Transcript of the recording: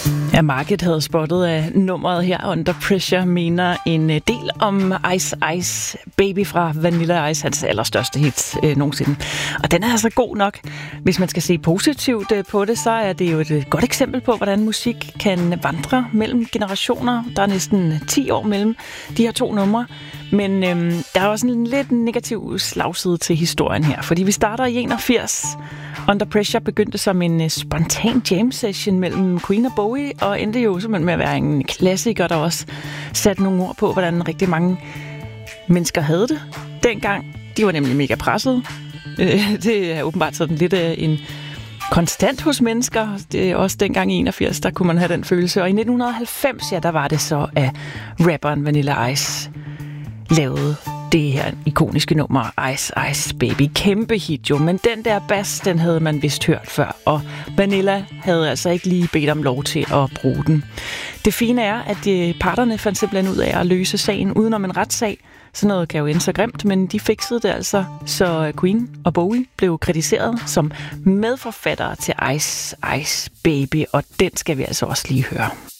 Ja, Market havde spottet af nummeret her, Under Pressure, mener en del om Ice Ice Baby fra Vanilla Ice, hans allerstørste hit nogensinde. Og den er altså god nok. Hvis man skal se positivt på det, så er det jo et godt eksempel på, hvordan musik kan vandre mellem generationer. Der er næsten 10 år mellem de her to numre. Men der er også en lidt negativ slagside til historien her, fordi vi starter i 81. Under Pressure begyndte som en spontan jam session mellem Queen og Bowie, og endte jo simpelthen med at være en klassiker, der også satte nogle ord på, hvordan rigtig mange mennesker havde det dengang. De var nemlig mega pressede. Det er åbenbart sådan lidt en konstant hos mennesker. Det er også dengang i 81, der kunne man have den følelse. Og i 1990, ja, der var det så, at rapperen Vanilla Ice lavede det her ikoniske nummer Ice Ice Baby. Kæmpe hit jo, men den der bass, den havde man vist hørt før, og Vanilla havde altså ikke lige bedt om lov til at bruge den. Det fine er, at parterne fandt simpelthen ud af at løse sagen udenom en retssag. Sådan noget kan jo ende så grimt, men de fikset det altså, så Queen og Bowie blev kritiseret som medforfattere til Ice Ice Baby, og den skal vi altså også lige høre.